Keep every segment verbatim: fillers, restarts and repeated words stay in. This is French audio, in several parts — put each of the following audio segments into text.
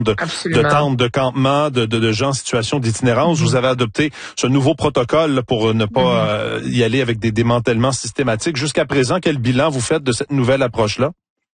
de, de tentes, de campements, de, de, de gens en situation d'itinérance. Mm-hmm. Vous avez adopté ce nouveau protocole là, pour ne pas mm-hmm. euh, y aller avec des démantèlements systématiques. Jusqu'à présent, quel bilan vous faites de cette nouvelle approche-là?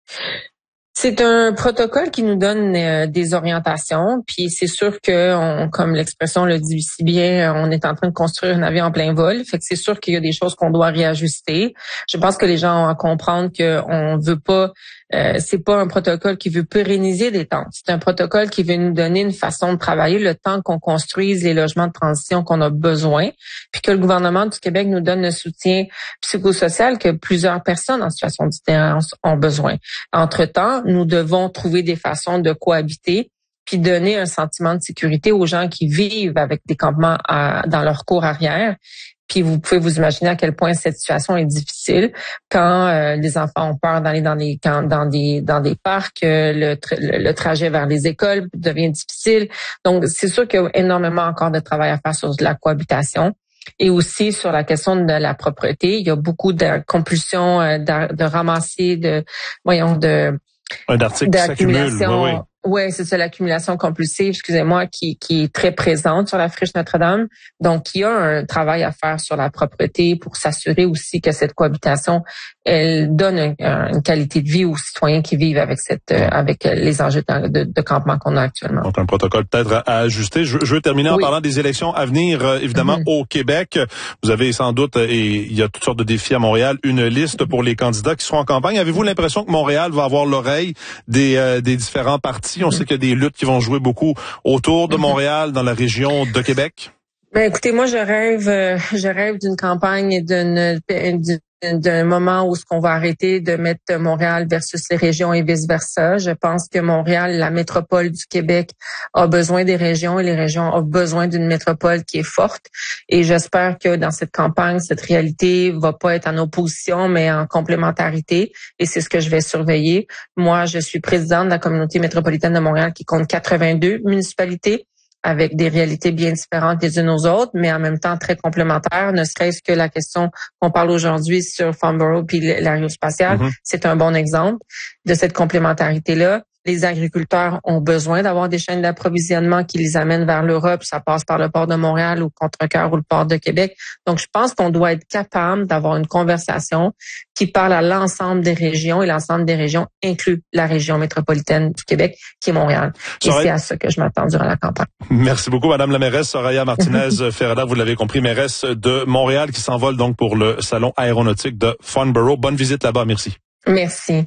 C'est un protocole qui nous donne euh, des orientations, puis c'est sûr que, on, comme l'expression le dit si bien, on est en train de construire un avion en plein vol. Fait que c'est sûr qu'il y a des choses qu'on doit réajuster. Je pense que les gens ont à comprendre qu'on veut pas, euh, c'est pas un protocole qui veut pérenniser des tentes. C'est un protocole qui veut nous donner une façon de travailler le temps qu'on construise les logements de transition qu'on a besoin, puis que le gouvernement du Québec nous donne le soutien psychosocial que plusieurs personnes en situation d'itinérance ont besoin. Entre-temps, nous devons trouver des façons de cohabiter puis donner un sentiment de sécurité aux gens qui vivent avec des campements à, dans leur cour arrière. Puis vous pouvez vous imaginer à quel point cette situation est difficile quand euh, les enfants ont peur d'aller dans des quand, dans des dans des parcs, euh, le, tra- le trajet vers les écoles devient difficile. Donc c'est sûr qu'il y a énormément encore de travail à faire sur la cohabitation. Et aussi sur la question de la propreté, il y a beaucoup de compulsions euh, de, de ramasser, de voyons de un article qui s'accumule. Oui, oui. Oui, c'est ça, l'accumulation compulsive, excusez-moi, qui, qui est très présente sur la friche Notre-Dame. Donc, il y a un travail à faire sur la propreté pour s'assurer aussi que cette cohabitation, elle donne une, une qualité de vie aux citoyens qui vivent avec cette, euh, avec les enjeux de, de, de campement qu'on a actuellement. Donc, un protocole peut-être à, à ajuster. Je, je veux terminer en oui. parlant des élections à venir, euh, évidemment, mm-hmm. au Québec. Vous avez sans doute, et il y a toutes sortes de défis à Montréal, une liste pour les candidats qui seront en campagne. Avez-vous l'impression que Montréal va avoir l'oreille des, euh, des différents partis? On sait qu'il y a des luttes qui vont jouer beaucoup autour de Montréal, dans la région de Québec. Ben écoutez, moi je rêve, euh, je rêve d'une campagne et d'une, d'une d'un moment où ce qu'on va arrêter de mettre Montréal versus les régions et vice versa. Je pense que Montréal, la métropole du Québec, a besoin des régions et les régions ont besoin d'une métropole qui est forte. Et j'espère que dans cette campagne, cette réalité va pas être en opposition, mais en complémentarité. Et c'est ce que je vais surveiller. Moi, je suis présidente de la communauté métropolitaine de Montréal qui compte quatre-vingt-deux municipalités, avec des réalités bien différentes les unes aux autres, mais en même temps très complémentaires, ne serait-ce que la question qu'on parle aujourd'hui sur Farnborough puis l'aérospatiale, mm-hmm. c'est un bon exemple de cette complémentarité-là. Les agriculteurs ont besoin d'avoir des chaînes d'approvisionnement qui les amènent vers l'Europe. Ça passe par le port de Montréal ou Contrecœur ou le port de Québec. Donc, je pense qu'on doit être capable d'avoir une conversation qui parle à l'ensemble des régions et l'ensemble des régions inclut la région métropolitaine du Québec, qui est Montréal. Et Soraya... c'est à ça que je m'attends durant la campagne. Merci beaucoup, Madame la mairesse Soraya Martinez-Ferrada. Vous l'avez compris, mairesse de Montréal qui s'envole donc pour le salon aéronautique de Farnborough. Bonne visite là-bas. Merci. Merci.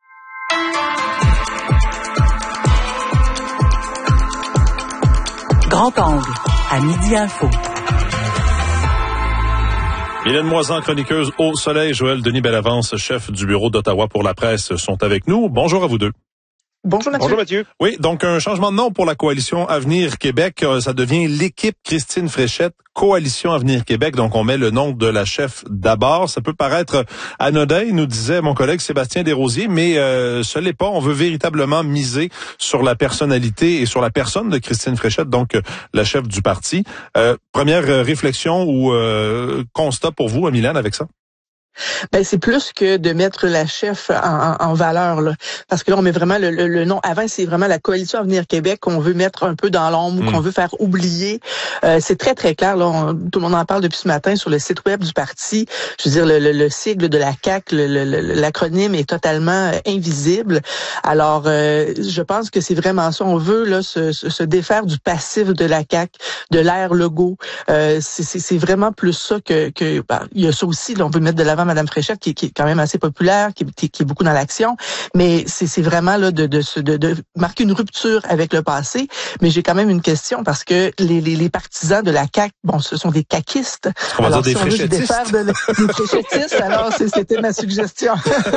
Grand angle, à Midi Info. Mylène Moisan, chroniqueuse au Soleil, Joël Denis Bellavance, chef du bureau d'Ottawa pour la presse, sont avec nous. Bonjour à vous deux. Bonjour Mathieu. Bonjour Mathieu. Oui, donc un changement de nom pour la coalition Avenir Québec. Ça devient l'équipe Christine Fréchette, Coalition Avenir Québec. Donc on met le nom de la chef d'abord. Ça peut paraître anodin, nous disait mon collègue Sébastien Desrosiers, mais euh, ce n'est pas. On veut véritablement miser sur la personnalité et sur la personne de Christine Fréchette, donc la chef du parti. Euh, première réflexion ou euh, constat pour vous, Mylène, avec ça? Ben c'est plus que de mettre la chef en, en, en valeur là, parce que là on met vraiment le, le, le nom. Avant c'est vraiment la coalition Avenir Québec qu'on veut mettre un peu dans l'ombre, mmh. qu'on veut faire oublier. Euh, c'est très très clair là. On, tout le monde en parle depuis ce matin sur le site web du parti. Je veux dire le, le, le sigle de la C A Q, le, le, l'acronyme est totalement euh, invisible. Alors euh, je pense que c'est vraiment ça. On veut là se, se, se défaire du passif de la C A Q, de l'ère Legault. Euh, c'est, c'est, c'est vraiment plus ça que que. Ben, il y a ça aussi. Là, on veut mettre de l'avant Madame Fréchette, qui, qui est quand même assez populaire, qui, qui, qui est beaucoup dans l'action, mais c'est, c'est vraiment là de, de, de, de marquer une rupture avec le passé. Mais j'ai quand même une question parce que les, les, les partisans de la C A Q, bon, ce sont des caquistes. On va alors, dire si des fréchettistes. On veut se de, des fréchettistes, alors c'était ma suggestion.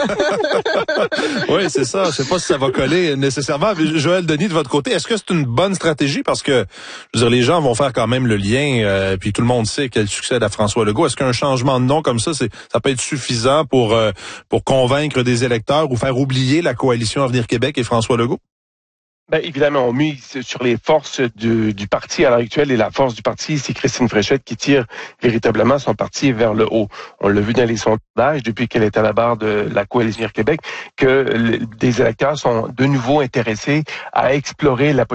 Oui, c'est ça. Je sais pas si ça va coller nécessairement. Joël Denis, de votre côté, est-ce que c'est une bonne stratégie? Parce que, je veux dire, les gens vont faire quand même le lien, euh, puis tout le monde sait qu'elle succède à François Legault. Est-ce qu'un changement de nom comme ça, c'est ça peut être suffisant pour euh, pour convaincre des électeurs ou faire oublier la coalition Avenir Québec et François Legault? Ben, évidemment, on mise sur les forces du, du parti à l'heure actuelle, et la force du parti, c'est Christine Fréchette qui tire véritablement son parti vers le haut. On l'a vu dans les sondages depuis qu'elle est à la barre de la Coalition Avenir Québec, que les, des électeurs sont de nouveau intéressés à explorer la